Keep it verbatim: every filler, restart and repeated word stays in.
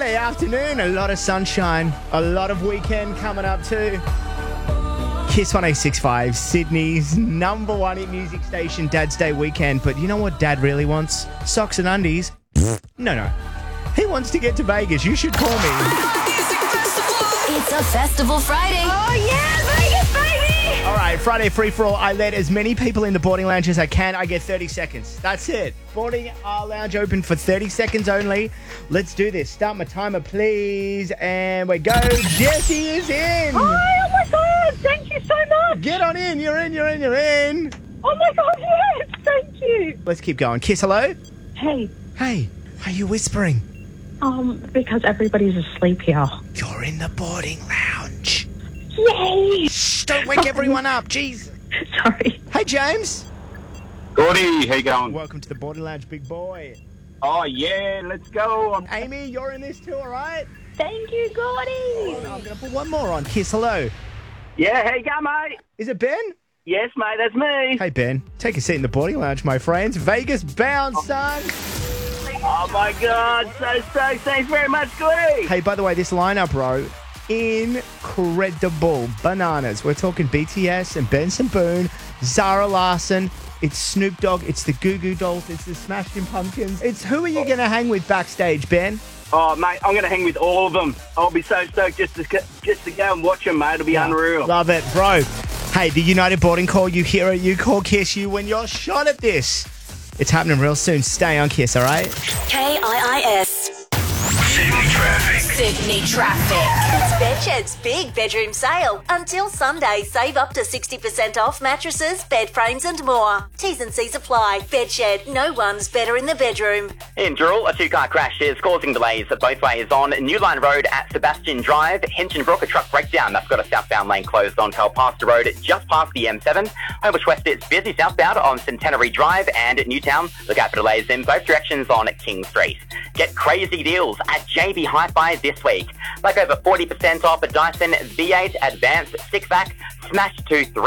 Friday afternoon, a lot of sunshine, a lot of weekend coming up too. Kiss one eight six five, Sydney's number one hit music station, Dad's Day weekend. But you know what Dad really wants? Socks and undies? No, no. He wants to get to Vegas. You should call me. It's a festival Friday. Oh, yeah, Vegas, baby! All right, Friday free-for-all. I let as many people in the boarding lounge as I can. I get thirty seconds. That's it. Boarding our lounge open for thirty seconds only. Let's do this. Start my timer, please. And we go. Jessie is in. Hi, oh my God, thank you so much. Get on in. You're in, you're in, you're in. Oh my God, yes, thank you. Let's keep going. Kiss, hello. Hey, Hey, why are you whispering? um, because everybody's asleep here. You're in the boarding lounge. Yay! Shh, don't wake everyone up. Jeez. Sorry. Hey, James. Gordy, how you going? Welcome to the boarding lounge, big boy. Oh, yeah, let's go. I'm- Amy, you're in this too, all right? Thank you, Gordy. I'm going to put one more on. Kiss, hello. Yeah, how you going, mate? Is it Ben? Yes, mate, that's me. Hey, Ben. Take a seat in the boarding lounge, my friends. Vegas bound, son. Oh, my God, so stoked. Thanks very much, Gordy. Hey, by the way, this lineup, bro, incredible. Bananas. We're talking B T S and Benson Boone, Zara Larson. It's Snoop Dogg. It's the Goo Goo Dolls. It's the Smashing Pumpkins. It's who are you going to hang with backstage, Ben? Oh, mate, I'm going to hang with all of them. I'll be so stoked just to, just to go and watch them, mate. It'll be unreal. Love it, bro. Hey, the United Boarding Call, you hear it, you call Kiss you when you're shot at this. It's happening real soon. Stay on Kiss, all right? K I I S. Sydney traffic. Sydney traffic. It's Bedshed's big bedroom sale. Until Sunday, save up to sixty percent off mattresses, bed frames and more. T's and C's apply. Bedshed, no one's better in the bedroom. In Dural, a two-car crash is causing delays both ways on New Line Road at Sebastian Drive. Hinchinbrook, a truck breakdown that's got a southbound lane closed on Telpasta Road just past the M seven. Homebush West, it's busy southbound on Centenary Drive, and at Newtown, look out for delays in both directions on King Street. Get crazy deals at J B Hi-Fi this week. Like over forty percent off a Dyson V eight Advanced six-pack, smashed to three.